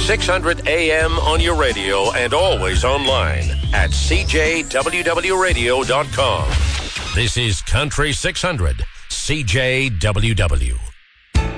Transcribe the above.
600 AM on your radio and always online at cjwwradio.com. This is Country 600, CJWW.